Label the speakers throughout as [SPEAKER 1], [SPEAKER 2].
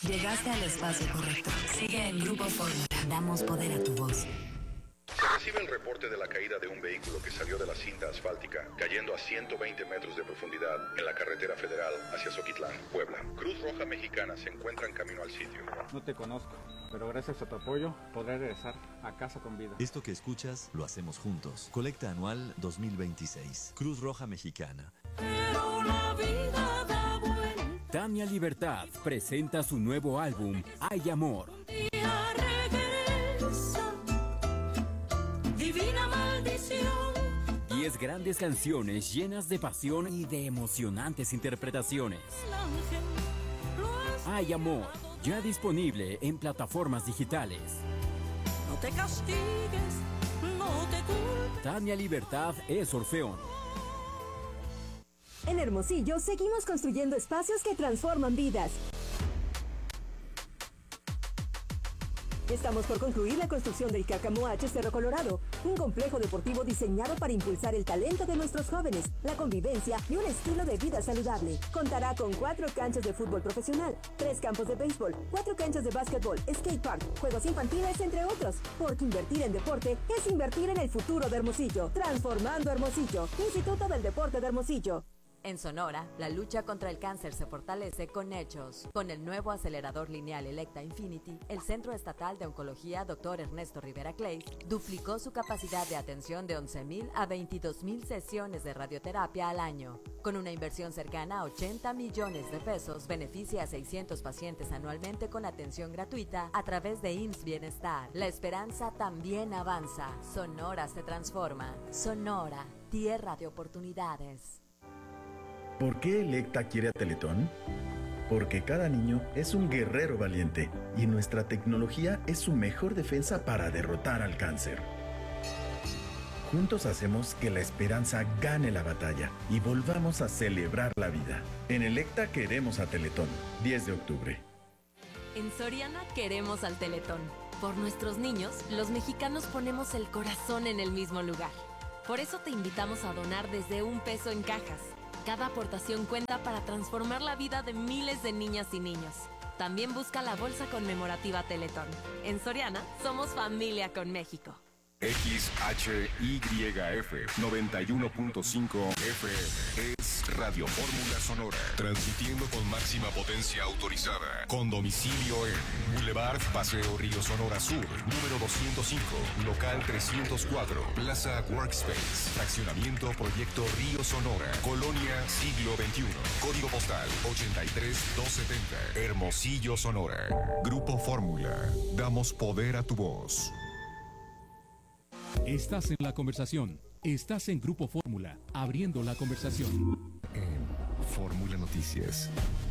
[SPEAKER 1] Llegaste al espacio correcto. Sigue en Grupo Fórmula. Damos poder a tu voz.
[SPEAKER 2] Se recibe el reporte de la caída de un vehículo que salió de la cinta asfáltica, cayendo a 120 metros de profundidad en la carretera federal hacia Zoquitlán, Puebla. Cruz Roja Mexicana se encuentra en camino al sitio.
[SPEAKER 3] No te conozco, pero gracias a tu apoyo podré regresar a casa con vida.
[SPEAKER 4] Esto que escuchas lo hacemos juntos. Colecta anual 2026. Cruz Roja Mexicana.
[SPEAKER 5] Pero la vida da vuelta.
[SPEAKER 6] Tania Libertad presenta su nuevo álbum, Hay Amor.
[SPEAKER 5] Día regresa, divina maldición.
[SPEAKER 6] 10 grandes canciones llenas de pasión y de emocionantes interpretaciones.
[SPEAKER 5] El ángel lo has
[SPEAKER 6] Hay Amor, ya disponible en plataformas digitales.
[SPEAKER 5] No te castigues, no te culpes.
[SPEAKER 6] Tania Libertad es Orfeón.
[SPEAKER 7] En Hermosillo seguimos construyendo espacios que transforman vidas. Estamos por concluir la construcción del Cácamo H Cerro Colorado, un complejo deportivo diseñado para impulsar el talento de nuestros jóvenes, la convivencia y un estilo de vida saludable. Contará con 4 canchas de fútbol profesional, 3 campos de béisbol, 4 canchas de básquetbol, skate park, juegos infantiles, entre otros. Porque invertir en deporte es invertir en el futuro de Hermosillo. Transformando Hermosillo. Instituto del Deporte de Hermosillo.
[SPEAKER 8] En Sonora, la lucha contra el cáncer se fortalece con hechos. Con el nuevo acelerador lineal Electa Infinity, el Centro Estatal de Oncología Dr. Ernesto Rivera Clay duplicó su capacidad de atención de 11,000 a 22,000 sesiones de radioterapia al año. Con una inversión cercana a 80 millones de pesos, beneficia a 600 pacientes anualmente con atención gratuita a través de IMSS Bienestar. La esperanza también avanza. Sonora se transforma. Sonora, tierra de oportunidades.
[SPEAKER 9] ¿Por qué Electa quiere a Teletón? Porque cada niño es un guerrero valiente y nuestra tecnología es su mejor defensa para derrotar al cáncer. Juntos hacemos que la esperanza gane la batalla y volvamos a celebrar la vida. En Electa queremos a Teletón, 10 de octubre.
[SPEAKER 10] En Soriana queremos al Teletón. Por nuestros niños, los mexicanos ponemos el corazón en el mismo lugar. Por eso te invitamos a donar desde $1 en cajas. Cada aportación cuenta para transformar la vida de miles de niñas y niños. También busca la bolsa conmemorativa Teletón. En Soriana, somos familia con México.
[SPEAKER 11] XHYF 91.5 FM es Radio Fórmula Sonora, transmitiendo con máxima potencia autorizada, con domicilio en Boulevard Paseo Río Sonora Sur, número 205, local 304, Plaza Workspace, fraccionamiento Proyecto Río Sonora, Colonia Siglo XXI, código postal 83270, Hermosillo, Sonora. Grupo Fórmula, damos poder a tu voz.
[SPEAKER 12] Estás en la conversación. Estás en Grupo Fórmula, abriendo la conversación.
[SPEAKER 11] En Fórmula Noticias.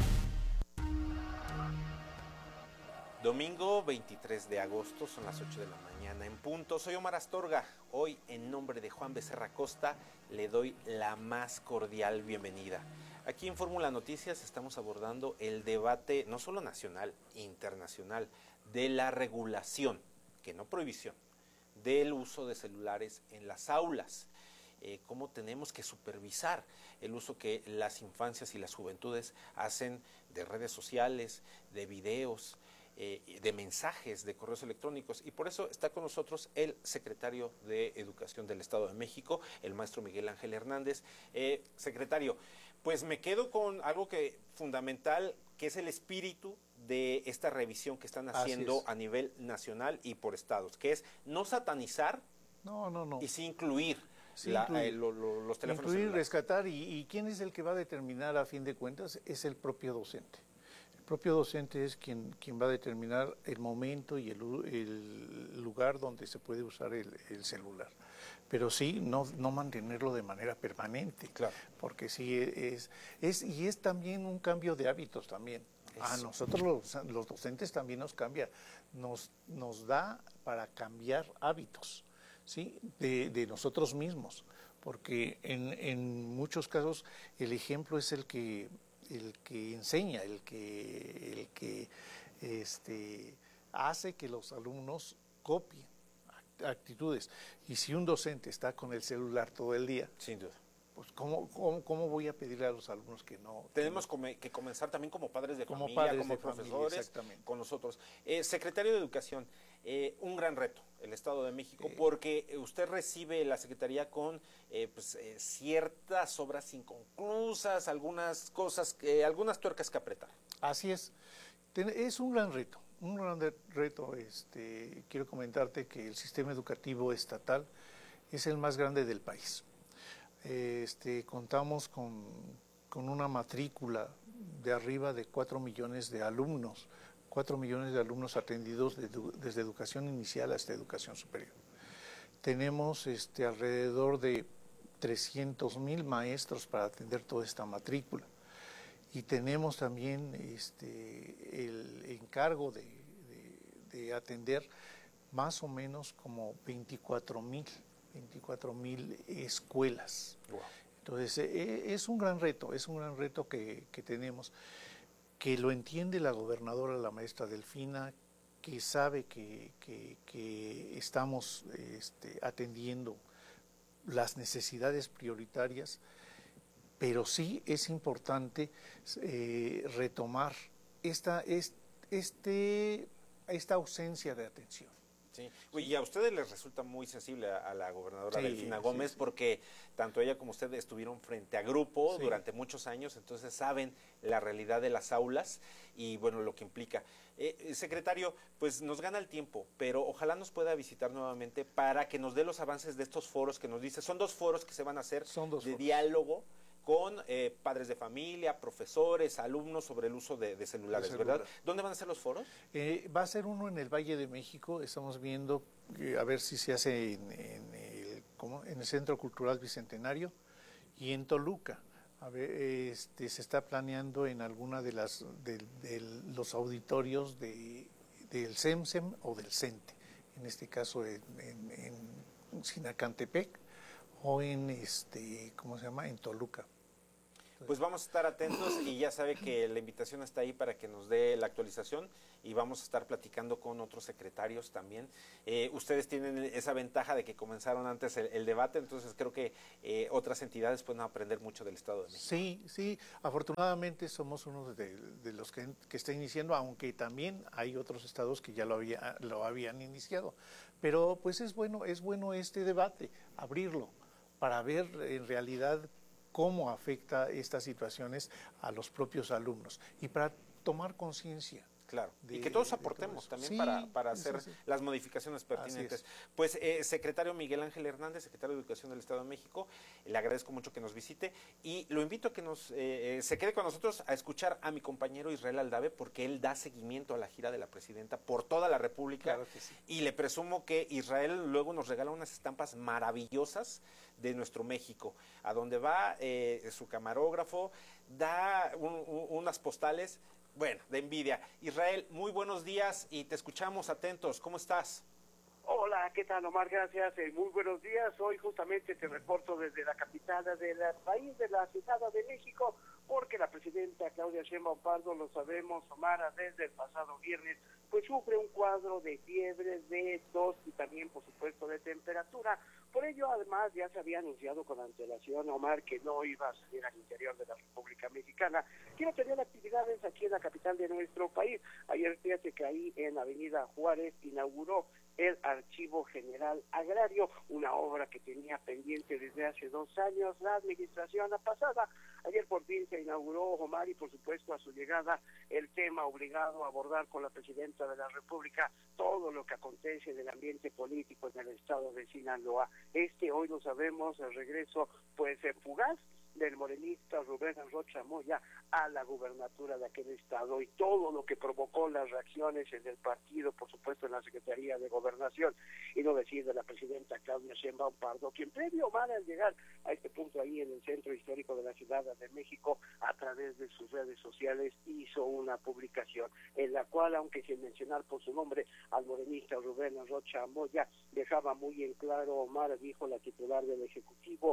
[SPEAKER 13] Domingo 23 de agosto, son las 8 de la mañana en punto. Soy Omar Astorga. Hoy, en nombre de Juan Becerra Costa, le doy la más cordial bienvenida. Aquí en Fórmula Noticias estamos abordando el debate, no solo nacional, internacional, de la regulación, que no prohibición, del uso de celulares en las aulas. Cómo tenemos que supervisar el uso que las infancias y las juventudes hacen de redes sociales, de videos, de mensajes, de correos electrónicos. Y por eso está con nosotros el secretario de Educación del Estado de México, el maestro Miguel Ángel Hernández. Secretario, pues me quedo con algo fundamental, que es el espíritu de esta revisión que están haciendo a nivel nacional y por estados, que es no satanizar y sí incluir los teléfonos
[SPEAKER 14] incluir,
[SPEAKER 13] celulares.
[SPEAKER 14] rescatar, y ¿quién es el que va a determinar a fin de cuentas? Es el propio docente. El propio docente es quien va a determinar el momento y el lugar donde se puede usar el celular. Pero sí, no mantenerlo de manera permanente, claro, porque sí es también un cambio de hábitos también. A nosotros los docentes también nos cambia, nos da para cambiar hábitos, ¿sí? de nosotros mismos, porque en muchos casos el ejemplo es el que enseña, el que hace que los alumnos copien actitudes. Y si un docente está con el celular todo el día,
[SPEAKER 13] sin duda,
[SPEAKER 14] pues ¿cómo voy a pedirle a los alumnos que no?
[SPEAKER 13] Tenemos que comenzar también como padres de
[SPEAKER 14] como
[SPEAKER 13] familia,
[SPEAKER 14] padres
[SPEAKER 13] como
[SPEAKER 14] de
[SPEAKER 13] profesores,
[SPEAKER 14] familia,
[SPEAKER 13] con nosotros. Secretario de Educación, un gran reto el Estado de México, porque usted recibe la Secretaría con ciertas obras inconclusas, algunas cosas, algunas tuercas que apretar.
[SPEAKER 14] Así es. Es un gran reto. Un gran reto. Quiero comentarte que el sistema educativo estatal es el más grande del país. Contamos con una matrícula de arriba de 4 millones de alumnos, 4 millones de alumnos atendidos desde educación inicial hasta educación superior. Tenemos alrededor de 300,000 maestros para atender toda esta matrícula. Y tenemos también el encargo de atender más o menos como 24,000 escuelas. Wow. Entonces, es un gran reto que tenemos, que lo entiende la gobernadora, la maestra Delfina, que sabe que estamos atendiendo las necesidades prioritarias, pero sí es importante retomar esta ausencia de atención.
[SPEAKER 13] Sí. Y a ustedes les resulta muy sensible a la gobernadora Delfina Gómez, porque tanto ella como usted estuvieron frente a grupo durante muchos años, entonces saben la realidad de las aulas y bueno, lo que implica. Secretario, pues nos gana el tiempo, pero ojalá nos pueda visitar nuevamente para que nos dé los avances de estos foros que nos dice. Son 2 foros que se van a hacer de diálogo con padres de familia, profesores, alumnos sobre el uso de celulares, ¿verdad? ¿Dónde van a ser los foros?
[SPEAKER 14] Va a ser uno en el Valle de México. Estamos viendo a ver si se hace en el Centro Cultural Bicentenario y en Toluca. A ver, se está planeando en alguna de los auditorios del CEMSEM o del CENTE, en este caso en Sinacantepec o en en Toluca.
[SPEAKER 13] Pues vamos a estar atentos y ya sabe que la invitación está ahí para que nos dé la actualización y vamos a estar platicando con otros secretarios también. Ustedes tienen esa ventaja de que comenzaron antes el debate, entonces creo que otras entidades pueden aprender mucho del Estado de México.
[SPEAKER 14] Sí, afortunadamente somos uno de los que está iniciando, aunque también hay otros estados que ya lo habían iniciado. Pero pues es bueno este debate, abrirlo, para ver en realidad cómo afecta estas situaciones a los propios alumnos y para tomar conciencia.
[SPEAKER 13] Claro, y que todos aportemos también para hacer las modificaciones pertinentes. Pues, secretario Miguel Ángel Hernández, secretario de Educación del Estado de México, le agradezco mucho que nos visite y lo invito a que se quede con nosotros a escuchar a mi compañero Israel Aldave, porque él da seguimiento a la gira de la presidenta por toda la República.
[SPEAKER 14] Claro que sí.
[SPEAKER 13] Y le presumo que Israel luego nos regala unas estampas maravillosas de nuestro México, a donde va su camarógrafo, da unas postales, bueno, de envidia. Israel, muy buenos días y te escuchamos atentos. ¿Cómo estás?
[SPEAKER 15] Hola, ¿qué tal, Omar? Gracias, muy buenos días. Hoy justamente te reporto desde la capital del país, de la Ciudad de México, porque la presidenta Claudia Sheinbaum Pardo, lo sabemos, Omar, desde el pasado viernes, pues sufre un cuadro de fiebre, de tos y también, por supuesto, de temperatura. Por ello, además, ya se había anunciado con antelación, Omar, que no iba a salir al interior de la República Mexicana, que no tenía actividades aquí en la capital de nuestro país. Ayer, fíjate que ahí en Avenida Juárez inauguró el Archivo General Agrario, una obra que tenía pendiente desde hace 2 años la administración pasada. Ayer por fin se inauguró, Omar, y por supuesto a su llegada el tema obligado a abordar con la presidenta de la República todo lo que acontece en el ambiente político en el estado de Sinaloa. Hoy lo sabemos, el regreso pues fugaz del morenista Rubén Rocha Moya a la gubernatura de aquel estado y todo lo que provocó las reacciones en el partido, por supuesto en la Secretaría de Gobernación, y no decir de la presidenta Claudia Sheinbaum Pardo, quien previo al llegar a este punto ahí en el centro histórico de la Ciudad de México, a través de sus redes sociales hizo una publicación en la cual, aunque sin mencionar por su nombre al morenista Rubén Rocha Moya, dejaba muy en claro, Omar, dijo la titular del Ejecutivo,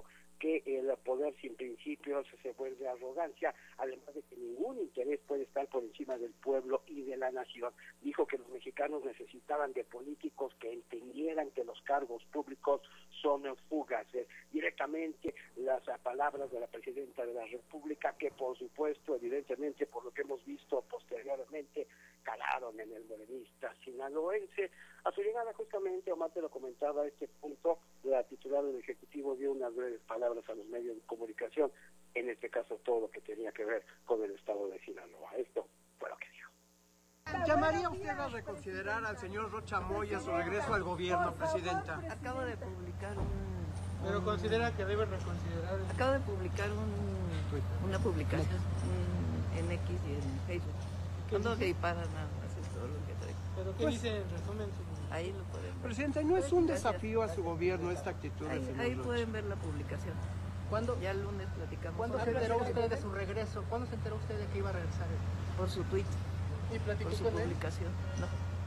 [SPEAKER 15] que el poder sin principios se vuelve arrogancia, además de que ningún interés puede estar por encima del pueblo y de la nación. Dijo que los mexicanos necesitaban de políticos que entendieran que los cargos públicos son fugaces. Directamente las palabras de la presidenta de la República, que por supuesto, evidentemente, por lo que hemos visto posteriormente, calaron en el morenista sinaloense. A su llegada, justamente, Omar te lo comentaba, a este punto, la titular del Ejecutivo dio unas breves palabras a los medios de comunicación, en este caso todo lo que tenía que ver con el estado de Sinaloa. Esto fue lo que dijo.
[SPEAKER 16] ¿Llamaría usted a reconsiderar al señor Rocha Moya su regreso al gobierno, presidenta?
[SPEAKER 17] Acabo de publicar
[SPEAKER 16] ¿Pero considera que debe reconsiderar?
[SPEAKER 17] Acabo de publicar una publicación en X y en Facebook. No se para nada más, es todo lo que traigo.
[SPEAKER 16] ¿Pero qué dice en resumen?
[SPEAKER 17] Ahí lo pueden ver.
[SPEAKER 16] Presidenta, ¿no es un desafío a su gobierno esta actitud del señor
[SPEAKER 17] Ahí
[SPEAKER 16] Rocha?
[SPEAKER 17] pueden ver la publicación.
[SPEAKER 16] ¿Cuándo?
[SPEAKER 17] Ya el lunes platicamos.
[SPEAKER 16] ¿Cuándo se enteró usted de su regreso? ¿Cuándo se enteró usted de que iba a regresar?
[SPEAKER 17] Por su tweet.
[SPEAKER 16] ¿Y platicó
[SPEAKER 17] por su
[SPEAKER 16] con él?
[SPEAKER 17] publicación? No.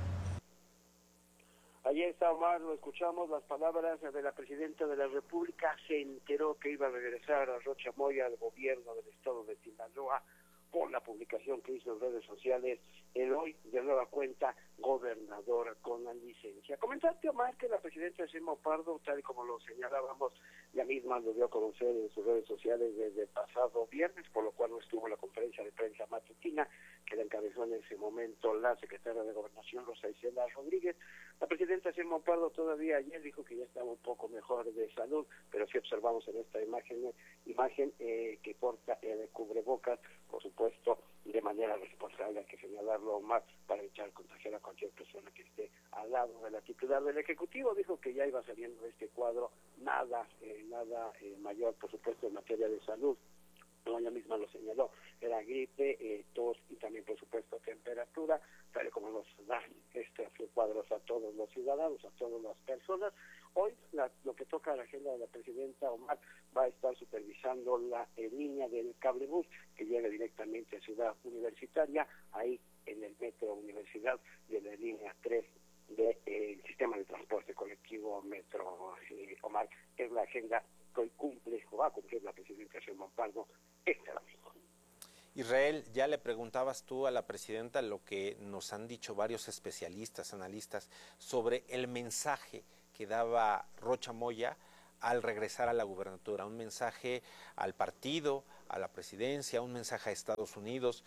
[SPEAKER 15] Allí está, Omar, lo escuchamos, las palabras de la presidenta de la República. Se enteró que iba a regresar a Rocha Moya al gobierno del estado de Sinaloa por la publicación que hizo en redes sociales el hoy de nueva cuenta gobernador con la licencia. Comentaste, Omar, que la presidenta Sheinbaum Pardo, tal y como lo señalábamos, ya misma lo dio a conocer en sus redes sociales desde el pasado viernes, por lo cual no estuvo en la conferencia de prensa matutina que la encabezó en ese momento la secretaria de Gobernación, Rosa Isela Rodríguez. La presidenta Sheinbaum Pardo todavía ayer dijo que ya estaba un poco mejor de salud, pero sí observamos en esta imagen que porta el cubrebocas, por supuesto, de manera responsable, hay que señalarlo más para evitar contagiar a cualquier persona que esté al lado de la titular del Ejecutivo. Dijo que ya iba saliendo de este cuadro, nada mayor, por supuesto, en materia de salud. No, ella misma lo señaló, era gripe, tos y también, por supuesto, temperatura, tal como nos dan estos cuadros a todos los ciudadanos, a todas las personas. Hoy lo que toca a la agenda de la presidenta Omar va a estar supervisando la línea del cablebús que llega directamente a Ciudad Universitaria, ahí en el Metro Universidad de la línea 3 del sistema de transporte colectivo Metro. Omar, es la agenda que hoy cumple o va a cumplir la presidenta Sheinbaum Pardo este domingo.
[SPEAKER 13] Israel, ya le preguntabas tú a la presidenta lo que nos han dicho varios especialistas, analistas, sobre el mensaje que daba Rocha Moya al regresar a la gubernatura, un mensaje al partido, a la presidencia, un mensaje a Estados Unidos,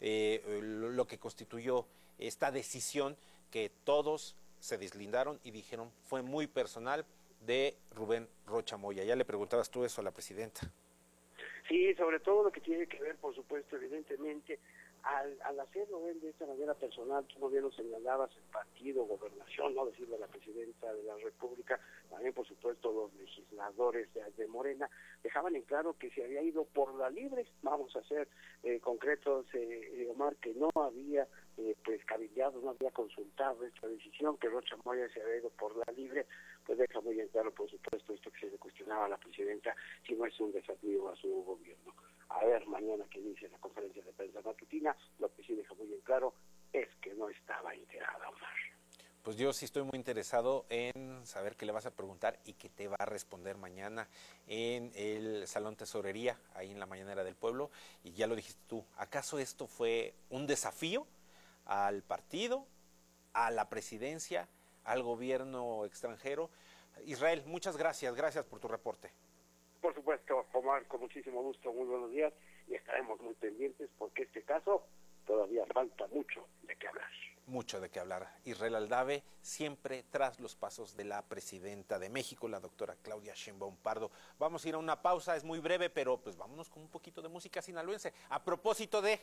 [SPEAKER 13] lo que constituyó esta decisión que todos se deslindaron y dijeron fue muy personal de Rubén Rocha Moya. Ya le preguntabas tú eso a la presidenta.
[SPEAKER 15] Sí, sobre todo lo que tiene que ver, por supuesto, evidentemente, al hacerlo él de esta manera personal, tú muy bien lo señalabas, el partido, gobernación, no decirle a la presidenta de la República, también por supuesto los legisladores de Morena, dejaban en claro que se había ido por la libre. Vamos a ser concretos, Omar, que no había cabildeado, no había consultado esta decisión, que Rocha Moya se había ido por la libre, pues deja muy en claro, por supuesto, esto que se le cuestionaba a la presidenta, si no es un desafío a su gobierno. A ver mañana qué dice la conferencia de prensa matutina, lo que sí deja muy en claro es que no estaba enterada, Omar.
[SPEAKER 13] Pues yo sí estoy muy interesado en saber qué le vas a preguntar y qué te va a responder mañana en el Salón Tesorería, ahí en la Mañanera del Pueblo. Y ya lo dijiste tú, ¿acaso esto fue un desafío al partido, a la presidencia, al gobierno extranjero? Israel, muchas gracias por tu reporte.
[SPEAKER 15] Por supuesto, Omar, con muchísimo gusto, muy buenos días, y estaremos muy pendientes porque este caso todavía falta mucho de qué hablar.
[SPEAKER 13] Mucho de qué hablar. Israel Aldave, siempre tras los pasos de la presidenta de México, la doctora Claudia Sheinbaum Pardo. Vamos a ir a una pausa, es muy breve, pero pues vámonos con un poquito de música sinaloense. A propósito de,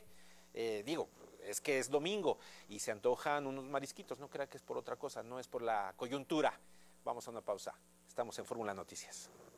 [SPEAKER 13] es que es domingo y se antojan unos marisquitos, no crea que es por otra cosa, no es por la coyuntura. Vamos a una pausa, estamos en Fórmula Noticias.